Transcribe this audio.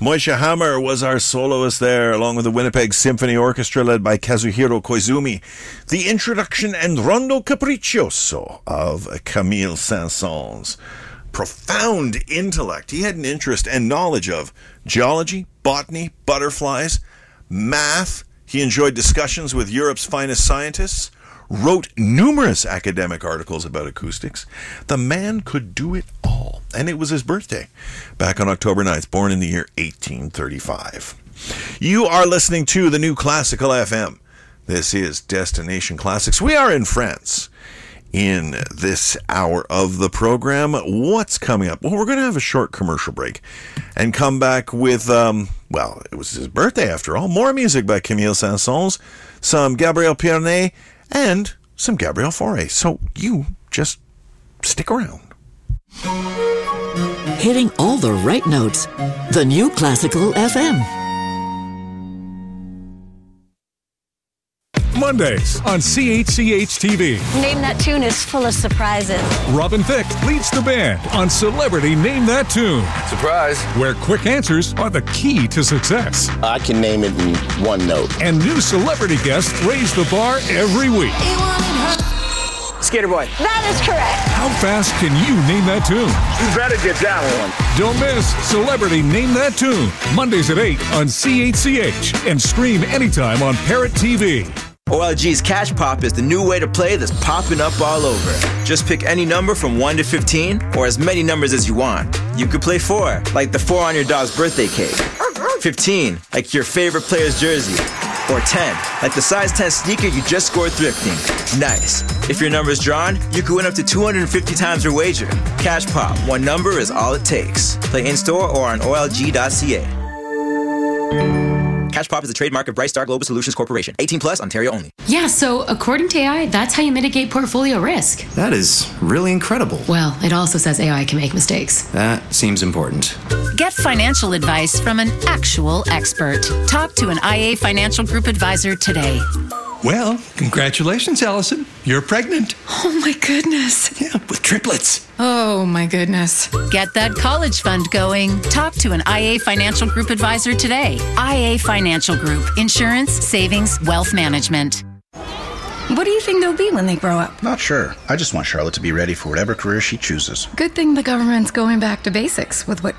Moishe Hammer was our soloist there, along with the Winnipeg Symphony Orchestra led by Kazuhiro Koizumi. The introduction and Rondo Capriccioso of Camille Saint-Saëns. Profound intellect. He had an interest and knowledge of geology, botany, butterflies, math. He enjoyed discussions with Europe's finest scientists, wrote numerous academic articles about acoustics. The man could do it all. And it was his birthday back on October 9th, born in the year 1835. You are listening to the New Classical FM. This is Destination Classics. We are in France in this hour of the program. What's coming up? Well, we're going to have a short commercial break and come back with, well, it was his birthday after all. More music by Camille Saint-Saëns, some Gabriel Pierné, and some Gabriel Fauré. So you just stick around. Hitting all the right notes. The New Classical FM. Mondays on CHCH-TV. Name That Tune is full of surprises. Robin Thicke leads the band on Celebrity Name That Tune. Surprise. Where quick answers are the key to success. I can name it in one note. And new celebrity guests raise the bar every week. Skater Boy. That is correct. How fast can you name that tune? You better get that one. Don't miss Celebrity Name That Tune. Mondays at 8 on CHCH. And stream anytime on Parrot TV. OLG's Cash Pop is the new way to play that's popping up all over. Just pick any number from 1 to 15, or as many numbers as you want. You could play 4, like the 4 on your dog's birthday cake. 15, like your favorite player's jersey. Or 10, like the size 10 sneaker you just scored thrifting. Nice. If your number's drawn, you could win up to 250 times your wager. Cash Pop, one number is all it takes. Play in-store or on OLG.ca. Cash Pop is a trademark of Bright Star Global Solutions Corporation. 18 plus, Ontario only. Yeah, so according to AI, that's how you mitigate portfolio risk. That is really incredible. Well, it also says AI can make mistakes. That seems important. Get financial advice from an actual expert. Talk to an IA Financial Group advisor today. Well, congratulations, Allison. You're pregnant. Oh my goodness. Yeah, with triplets. Oh my goodness. Get that college fund going. Talk to an IA Financial Group advisor today. IA Financial Group. Insurance, savings, wealth management. What do you think they'll be when they grow up? Not sure. I just want Charlotte to be ready for whatever career she chooses. Good thing the government's going back to basics with what